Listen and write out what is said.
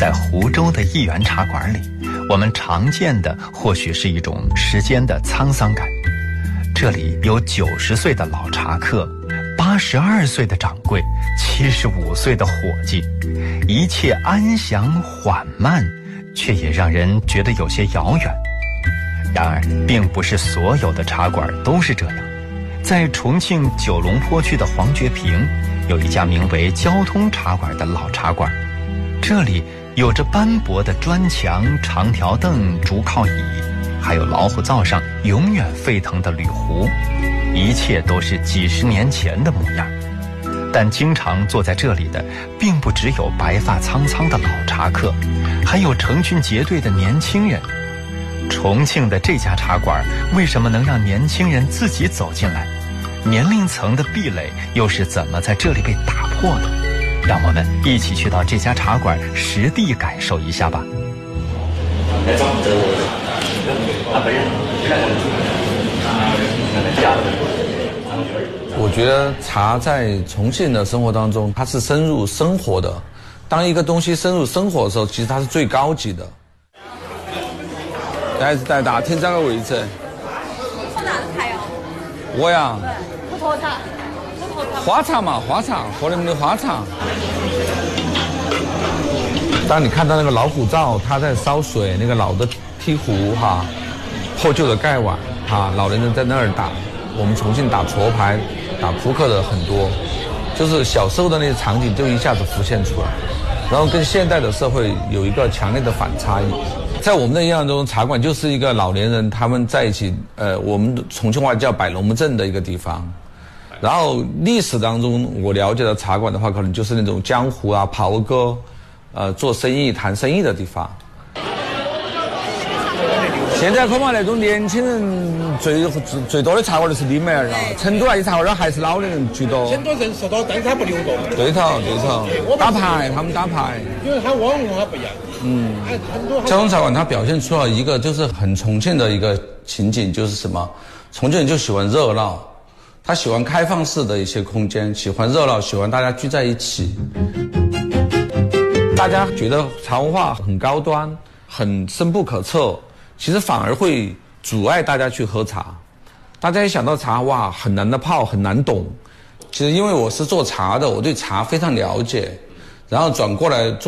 在湖州的一元茶馆里，我们常见的或许是一种时间的沧桑感。这里有90岁的老茶客，82岁的掌柜，75岁的伙计，一切安详缓慢，却也让人觉得有些遥远。然而并不是所有的茶馆都是这样。在重庆九龙坡区的黄觉坪，有一家名为交通茶馆的老茶馆。这里有着斑驳的砖墙、长条凳、竹靠椅，还有老虎灶上永远沸腾的铝壶，一切都是几十年前的模样。但经常坐在这里的并不只有白发苍苍的老茶客，还有成群结队的年轻人。重庆的这家茶馆为什么能让年轻人自己走进来？年龄层的壁垒又是怎么在这里被打破的？让我们一起去到这家茶馆实地感受一下吧。 我觉得茶在重庆的生活当中，它是深入生活的。当一个东西深入生活的时候，其实它是最高级的。来打听这个位置。喝哪个茶呀？我呀， 喝脱茶。 花茶嘛，花茶，喝你们的花茶。当你看到那个老虎灶，它在烧水，那个老的梯壶哈，破旧的盖碗哈，老年人在那儿打。我们重庆打矬牌、打扑克的很多，就是小时候的那些场景就一下子浮现出来，然后跟现代的社会有一个强烈的反差异。在我们的印象中，茶馆就是一个老年人他们在一起，我们重庆话叫摆龙门阵的一个地方。然后历史当中我了解的茶馆的话，可能就是那种江湖啊、袍哥，做生意、谈生意的地方。现在恐怕那种年轻人最多的茶馆就是你们儿了，成都那些茶馆还是老的人居多。 很多人说到，但是他不流动。 对头，打牌，他们打牌。 因为他文化不一样。 交通茶馆它表现出了一个就是很重庆的一个情景，就是什么？重庆人就喜欢热闹，他喜欢开放式的一些空间，喜欢热闹，喜欢大家聚在一起。大家觉得茶文化很高端，很深不可测。其实反而会阻碍大家去喝茶。大家一想到茶，哇，很难的泡，很难懂。其实因为我是做茶的，我对茶非常了解，然后转过来做